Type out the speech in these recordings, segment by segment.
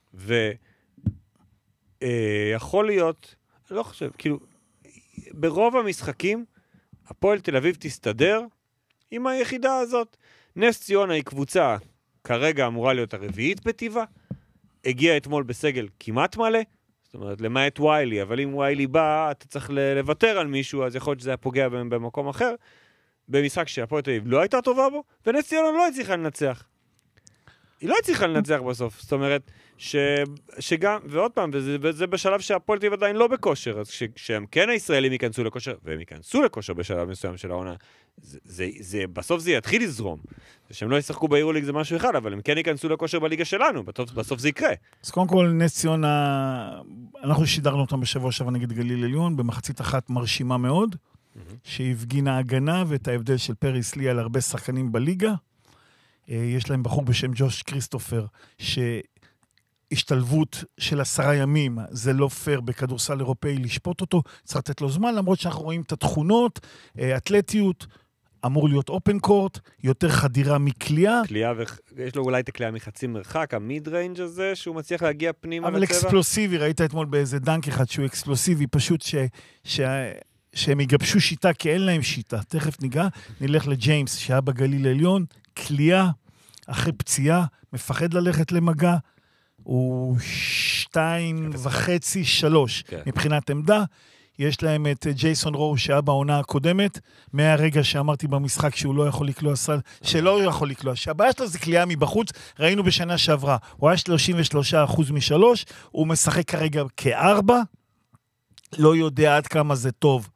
יכול להיות, לא חושב, כאילו, ברוב המשחקים, הפועל תל אביב תסתדר עם היחידה הזאת. נס ציונה היא קבוצה, כרגע אמורה להיות הרביעית בטבעה, הגיע אתמול בסגל כמעט מלא, זאת אומרת, למעט ויילי, אבל אם ויילי בא, אתה צריך לוותר על מישהו, אז יכול להיות שזה היה פוגע במקום אחר, במשחק שהפועל תל אביב לא הייתה טובה בו, ונס ציונה לא הצליחה לנצח. היא לא הצליחה לנצח בסוף, זאת אומרת, שגם, ועוד פעם, וזה בשלב שהפועל תל אביב עדיין לא בכושר, אז כשהם כן הישראלים ייכנסו לכושר, והם ייכנסו לכושר בשלב מסוים של העונה, בסוף זה יתחיל לזרום. שהם לא ישחקו ביורוליג זה משהו אחד, אבל הם כן ייכנסו לכושר בליגה שלנו, בסוף זה יקרה. אז קודם כל, נס ציונה, אנחנו שידרנו אותם בשבוע שעבר נגד גליל עליון, במחצית אחת מרשימה מאוד, שהפגינה הגנה ואת ההבדל של פריס לי על הרבה שחקנים בליגה. יש להם בחור בשם ג'וש כריסטופר, שהשתלבות של 10 ימים, זה לא פייר בכדורסל אירופאי לשפוט אותו, צריך לתת לו זמן, למרות שאנחנו רואים את התכונות, אתלטיות, אמור להיות אופן קורט, יותר חדירה מקליעה. קליעה, ויש לו אולי את הקליעה מחצי מרחק, המיד ריינג' הזה, שהוא מצליח להגיע פנימה אבל אקספלוסיבי, ראית אתמול באיזה דנק אחד שהוא אקספלוסיבי, פשוט שהם יגבשו שיטה, כי אין להם שיטה. תכף ניגע, נלך לג'יימס, שהיה בגליל העליון, קליעה, אחרי פציעה, מפחד ללכת למגע, הוא 2.5, 3 מבחינת עמדה. יש להם את ג'ייסון רו שהיה בעונה הקודמת, מהרגע שאמרתי במשחק שהוא לא יכול לקלוע סל, שלא יכול לקלוע, שהבעיה שלו זה קליעה מבחוץ, ראינו בשנה שעברה, הוא היה 33% מ3, הוא משחק כרגע כ4, לא יודע עד כמה זה טוב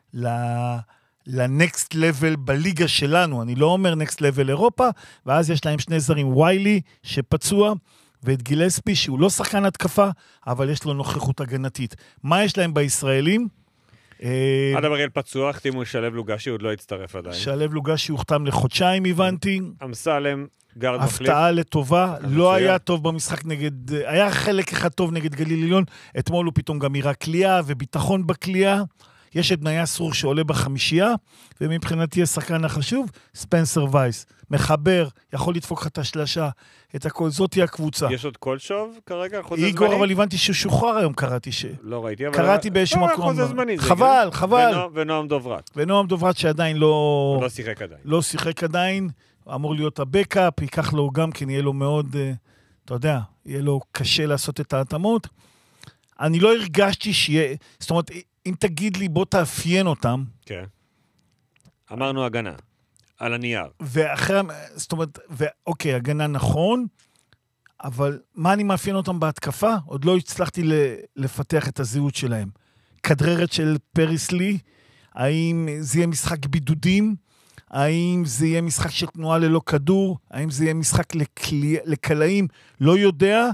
לנקסט לבל בליגה שלנו, אני לא אומר נקסט לבל אירופה, ואז יש להם 2 זרים, ויילי שפצוע, ואת גילספי שהוא לא שחקן התקפה, אבל יש לו נוכחות הגנתית. מה יש להם בישראלים? עד אבריאל פצוע, החתימו שלב לוגשי, עוד לא הצטרף עדיין. שלב לוגשי הוחתם לחודשיים, הבנתי. אמסלם, גרד מחליף. הפתעה לטובה, לא היה טוב במשחק נגד, היה חלק אחד טוב נגד גליל עליון, אתמול הוא פתאום גם יראה קליעה וביטחון בקליעה. יש את בניה סרור שעולה בחמישייה, ומבחינתי השחקן החשוב, ספנסר וייס. מחבר, יכול לדפוק לך את השלשה, את הכל, זאת היא הקבוצה. יש עוד כל שוב כרגע? חוזה זמני? איגור, אבל הבנתי ששוחרר היום, קראתי לא ראיתי, אבל... קראתי באיזשהו מקום. חוזה זמני. חבל, חבל. ונועם דוברת. ונועם דוברת שעדיין לא... לא שיחק עדיין. לא שיחק עדיין, אמור להיות הבקאפ, ייקח לו גם כן, יהיה לו מאוד, אתה יודע, יהיה לו קשה לעשות את ההתאמות. אני לא הרגשתי שיהיה, זאת אומרת, אם תגיד לי, בוא תאפיין אותם. כן. אמרנו הגנה, על הנייר. ואחרי, זאת אומרת, אוקיי, הגנה נכון, אבל מה אני מאפיין אותם בהתקפה? עוד לא הצלחתי לפתח את הזהות שלהם. כדררת של פריס לי, האם זה יהיה משחק בידודים? האם זה יהיה משחק של תנועה ללא כדור? האם זה יהיה משחק לקלעים? לא יודע.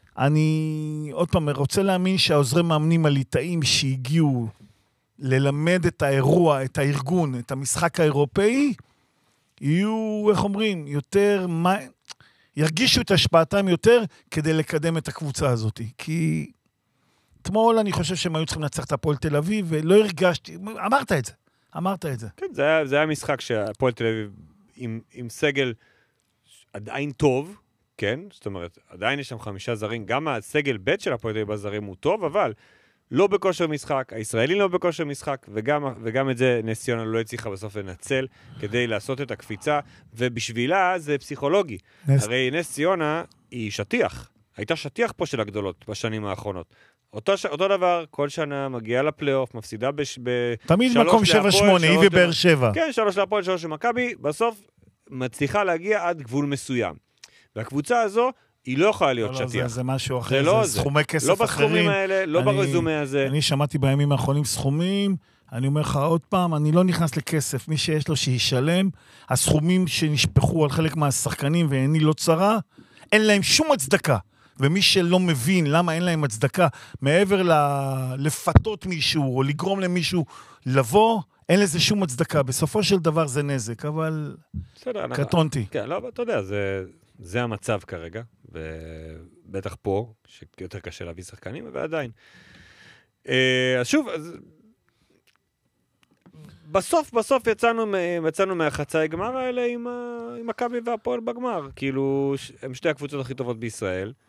אני עוד פעם רוצה להאמין שהעוזרי מאמנים הליטאים שהגיעו ללמד את האירוע, את הארגון, את המשחק האירופאי, יהיו, איך אומרים, יותר, ירגישו את השפעתם יותר כדי לקדם את הקבוצה הזאת. כי אתמול אני חושב שהם היו צריכים לנצח את הפועל תל אביב, ולא הרגשתי, אמרת את זה. כן, זה היה משחק שהפועל תל אביב עם סגל עדיין טוב, כן, זאת אומרת, עדיין יש שם 5 זרים, גם הסגל ב' של הפועל תל אביב הזרים הוא טוב, אבל לא בכושר משחק, הישראלים לא בכושר משחק, וגם את זה נס ציונה לא הצליחה בסוף לנצל, כדי לעשות את הקפיצה, ובשבילה זה פסיכולוגי. הרי נס ציונה היא שטיח, הייתה שטיח פה של הגדולות בשנים האחרונות. אותו דבר, כל שנה מגיעה לפלייאוף, מפסידה תמיד מקום 7-8, היא ובאר שבע. כן, 3 להפועל, 3 למכבי, בסוף מצליחה להגיע עד גבול מסוים. והקבוצה הזו, היא לא יכולה להיות שטיח. זה משהו אחר, זה סכומי כסף אחרים. לא בסכומים האלה, לא ברזומה הזה. אני שמעתי בימים האחרונים סכומים, אני אומר לך עוד פעם, אני לא נכנס לכסף, מי שיש לו שישלם, הסכומים שנשפחו על חלק מהשחקנים, ואני לא צרה, אין להם שום הצדקה. ומי שלא מבין למה אין להם הצדקה, מעבר לפתות מישהו, או לגרום למישהו לבוא, אין לזה שום הצדקה. בסופו של דבר זה נזק, אבל קטונתי. כן, לא, אתה יודע, זה המצב כרגע, ובטח פה, שיותר קשה להביא שחקנים, ועדיין. אז שוב, בסוף יצאנו מהחצאי גמר האלה עם מכבי והפועל בגמר. כאילו, הם שתי הקבוצות הכי טובות בישראל.